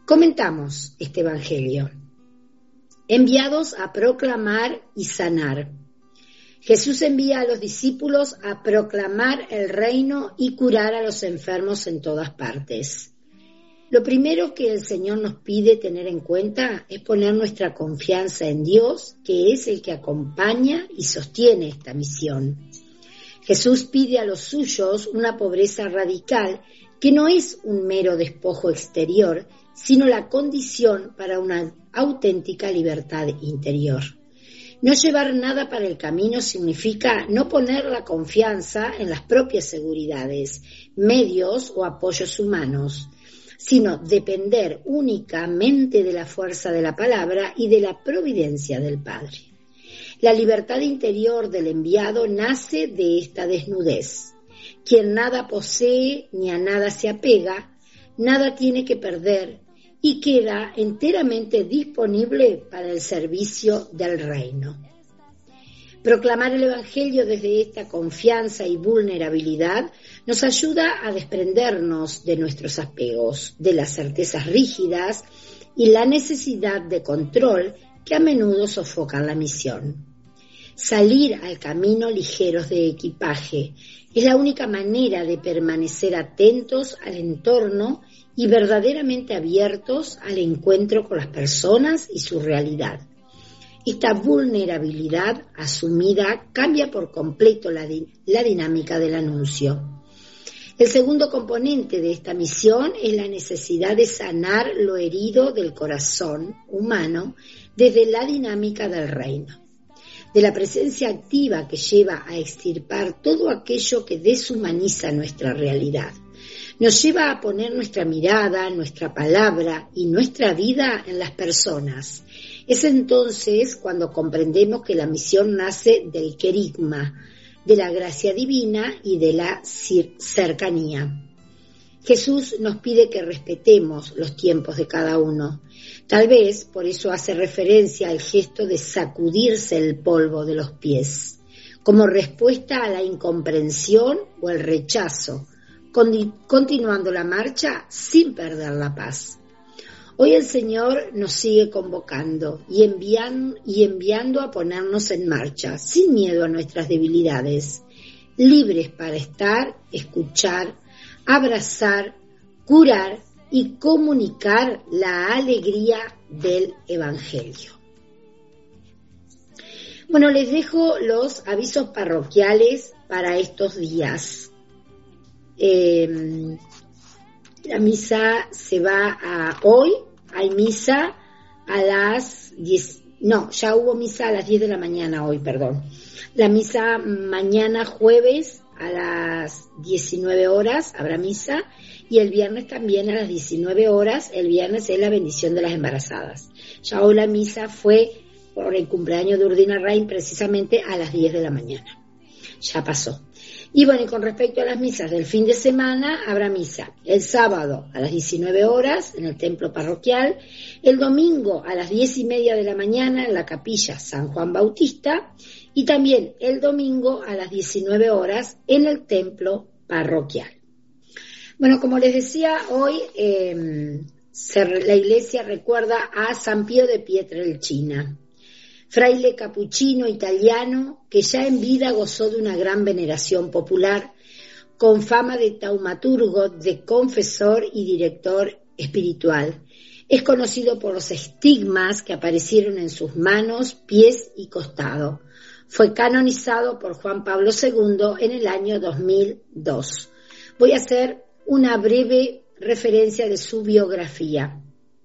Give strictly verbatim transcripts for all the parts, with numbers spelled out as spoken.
Comentamos este Evangelio. Enviados a proclamar y sanar. Jesús envía a los discípulos a proclamar el reino y curar a los enfermos en todas partes. Lo primero que el Señor nos pide tener en cuenta es poner nuestra confianza en Dios, que es el que acompaña y sostiene esta misión. Jesús pide a los suyos una pobreza radical que no es un mero despojo exterior, sino la condición para una auténtica libertad interior. No llevar nada para el camino significa no poner la confianza en las propias seguridades, medios o apoyos humanos, sino depender únicamente de la fuerza de la palabra y de la providencia del Padre. La libertad interior del enviado nace de esta desnudez. Quien nada posee ni a nada se apega, nada tiene que perder y queda enteramente disponible para el servicio del reino. Proclamar el Evangelio desde esta confianza y vulnerabilidad nos ayuda a desprendernos de nuestros apegos, de las certezas rígidas y la necesidad de control que a menudo sofocan la misión. Salir al camino ligeros de equipaje es la única manera de permanecer atentos al entorno y verdaderamente abiertos al encuentro con las personas y su realidad. Esta vulnerabilidad asumida cambia por completo la, di- la dinámica del anuncio. El segundo componente de esta misión es la necesidad de sanar lo herido del corazón humano desde la dinámica del reino, de la presencia activa que lleva a extirpar todo aquello que deshumaniza nuestra realidad. Nos lleva a poner nuestra mirada, nuestra palabra y nuestra vida en las personas. Es entonces cuando comprendemos que la misión nace del querigma, de la gracia divina y de la cercanía. Jesús nos pide que respetemos los tiempos de cada uno. Tal vez por eso hace referencia al gesto de sacudirse el polvo de los pies, como respuesta a la incomprensión o el rechazo, continuando la marcha sin perder la paz. Hoy el Señor nos sigue convocando y enviando, y enviando a ponernos en marcha, sin miedo a nuestras debilidades, libres para estar, escuchar, abrazar, curar y comunicar la alegría del Evangelio. Bueno, les dejo los avisos parroquiales para estos días. Eh, la misa se va a hoy, hay misa a las diez, no, ya hubo misa a las diez de la mañana hoy, perdón. La misa mañana jueves a las diecinueve horas habrá misa y el viernes también a las diecinueve horas, el viernes es la bendición de las embarazadas. Ya hoy la misa fue por el cumpleaños de Urdina Rain precisamente a las diez de la mañana. Ya pasó. Y bueno, y con respecto a las misas del fin de semana, habrá misa el sábado a las diecinueve horas en el templo parroquial, el domingo a las diez y media de la mañana en la capilla San Juan Bautista y también el domingo a las diecinueve horas en el templo parroquial. Bueno, como les decía, hoy eh, se, la iglesia recuerda a San Pío de Pietrelcina, fraile capuchino italiano que ya en vida gozó de una gran veneración popular, con fama de taumaturgo, de confesor y director espiritual. Es conocido por los estigmas que aparecieron en sus manos, pies y costado. Fue canonizado por Juan Pablo segundo en el año dos mil dos. Voy a hacer una breve referencia de su biografía.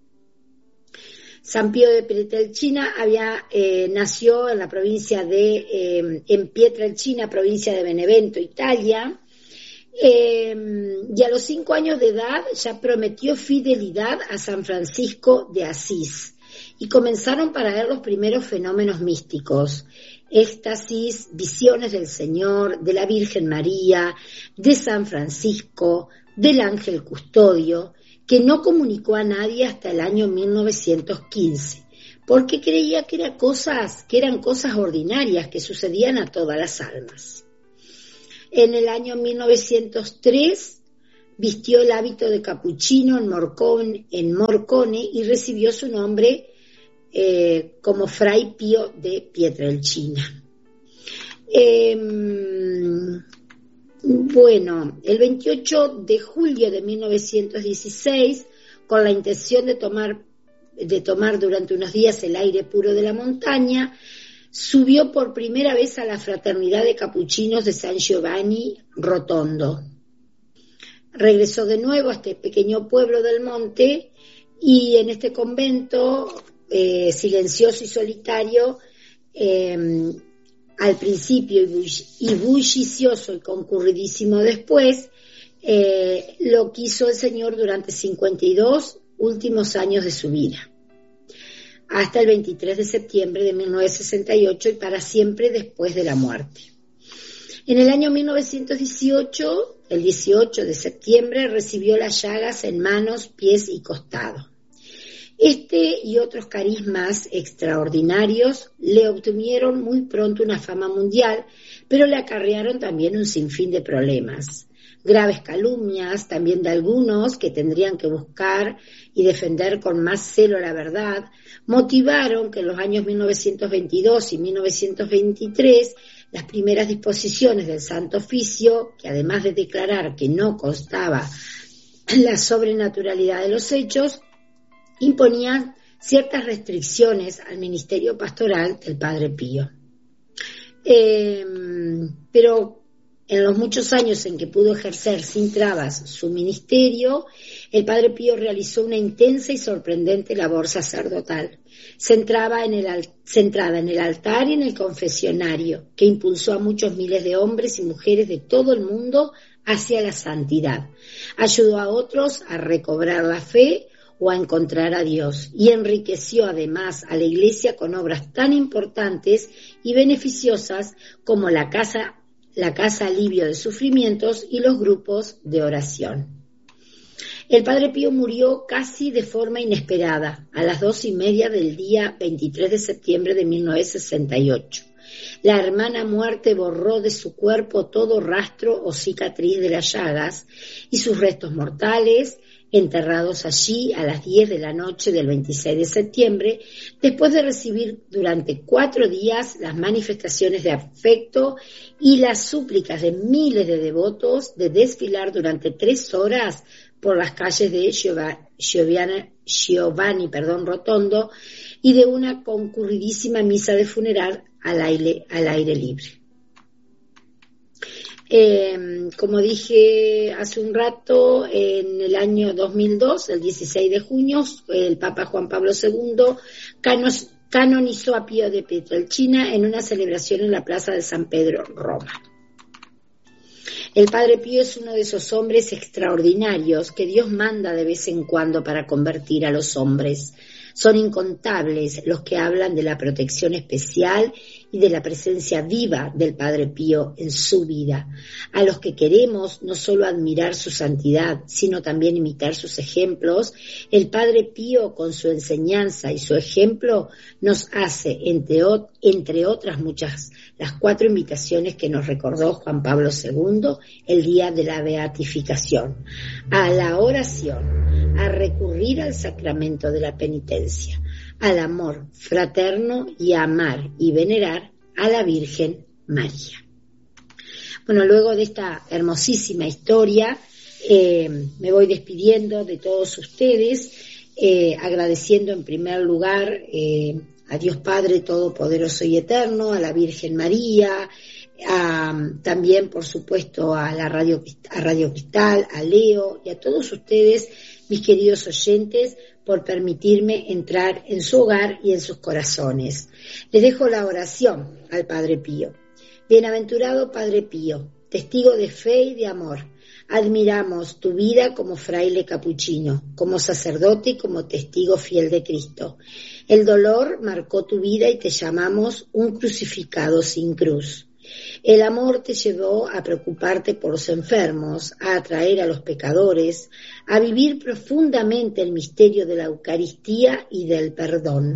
San Pío de Pietrelcina había, eh, nació en la provincia de, eh, en Pietrelcina, provincia de Benevento, Italia, eh, y a los cinco años de edad ya prometió fidelidad a San Francisco de Asís, y comenzaron para él los primeros fenómenos místicos, éxtasis, visiones del Señor, de la Virgen María, de San Francisco, del ángel custodio, que no comunicó a nadie hasta el año mil novecientos quince, porque creía que, era cosas, que eran cosas ordinarias que sucedían a todas las almas. En el año mil novecientos tres vistió el hábito de capuchino en Morcone, en Morcone y recibió su nombre eh, como Fray Pío de Pietrelcina. Eh, bueno, el veintiocho de julio de mil novecientos dieciséis, con la intención de tomar, de tomar durante unos días el aire puro de la montaña, subió por primera vez a la Fraternidad de Capuchinos de San Giovanni Rotondo. Regresó de nuevo a este pequeño pueblo del monte y en este convento eh, silencioso y solitario, eh, al principio y bullicioso y concurridísimo después, eh, lo quiso el Señor durante cincuenta y dos últimos años de su vida, hasta el veintitrés de septiembre de mil novecientos sesenta y ocho y para siempre después de la muerte. En el año mil novecientos dieciocho, el dieciocho de septiembre, recibió las llagas en manos, pies y costado. Este y otros carismas extraordinarios le obtuvieron muy pronto una fama mundial, pero le acarrearon también un sinfín de problemas. Graves calumnias, también de algunos que tendrían que buscar y defender con más celo la verdad, motivaron que en los años mil novecientos veintidós y mil novecientos veintitrés las primeras disposiciones del Santo Oficio, que además de declarar que no constaba la sobrenaturalidad de los hechos, imponían ciertas restricciones al ministerio pastoral del Padre Pío. Eh, pero en los muchos años en que pudo ejercer sin trabas su ministerio, el Padre Pío realizó una intensa y sorprendente labor sacerdotal, centrada en, el, centrada en el altar y en el confesionario, que impulsó a muchos miles de hombres y mujeres de todo el mundo hacia la santidad. Ayudó a otros a recobrar la fe o a encontrar a Dios, y enriqueció además a la Iglesia con obras tan importantes y beneficiosas como la casa, la casa alivio de sufrimientos y los grupos de oración. El Padre Pío murió casi de forma inesperada, a las dos y media del día veintitrés de septiembre de mil novecientos sesenta y ocho. La hermana muerte borró de su cuerpo todo rastro o cicatriz de las llagas, y sus restos mortales, enterrados allí a las diez de la noche del veintiséis de septiembre, después de recibir durante cuatro días las manifestaciones de afecto y las súplicas de miles de devotos de desfilar durante tres horas por las calles de Giovanni, Giovanni perdón, Rotondo y de una concurridísima misa de funeral al aire, al aire libre. Eh, como dije hace un rato, en el año dos mil dos, el dieciséis de junio, el Papa Juan Pablo segundo canos, canonizó a Pío de Pietrelcina en una celebración en la Plaza de San Pedro, Roma. El Padre Pío es uno de esos hombres extraordinarios que Dios manda de vez en cuando para convertir a los hombres. Son incontables los que hablan de la protección especial y de la presencia viva del Padre Pío en su vida, a los que queremos no solo admirar su santidad, sino también imitar sus ejemplos. El Padre Pío, con su enseñanza y su ejemplo, nos hace, entre, entre otras muchas, las cuatro invitaciones que nos recordó Juan Pablo segundo el día de la beatificación: a la oración, a recurrir al sacramento de la penitencia, al amor fraterno y a amar y venerar a la Virgen María. Bueno, luego de esta hermosísima historia, eh, me voy despidiendo de todos ustedes, eh, agradeciendo en primer lugar eh, a Dios Padre Todopoderoso y Eterno, a la Virgen María, a, también por supuesto a la Radio, a Radio Cristal, a Leo y a todos ustedes, mis queridos oyentes, por permitirme entrar en su hogar y en sus corazones. Les dejo la oración al Padre Pío. Bienaventurado Padre Pío, testigo de fe y de amor, admiramos tu vida como fraile capuchino, como sacerdote y como testigo fiel de Cristo. El dolor marcó tu vida y te llamamos un crucificado sin cruz. El amor te llevó a preocuparte por los enfermos, a atraer a los pecadores, a vivir profundamente el misterio de la Eucaristía y del perdón.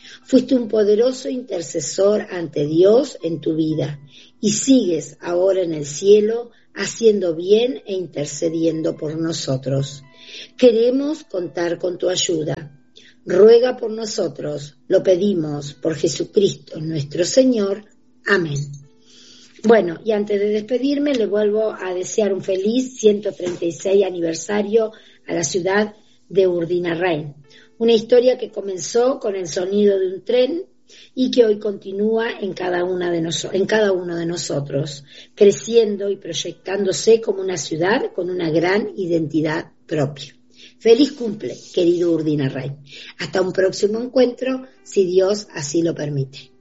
Fuiste un poderoso intercesor ante Dios en tu vida y sigues ahora en el cielo haciendo bien e intercediendo por nosotros. Queremos contar con tu ayuda. Ruega por nosotros, lo pedimos por Jesucristo nuestro Señor. Amén. Bueno, y antes de despedirme, le vuelvo a desear un feliz ciento treinta y seis aniversario a la ciudad de Urdinarrain. Una historia que comenzó con el sonido de un tren y que hoy continúa en cada, una de noso- en cada uno de nosotros, creciendo y proyectándose como una ciudad con una gran identidad propia. Feliz cumple, querido Urdinarrain. Hasta un próximo encuentro, si Dios así lo permite.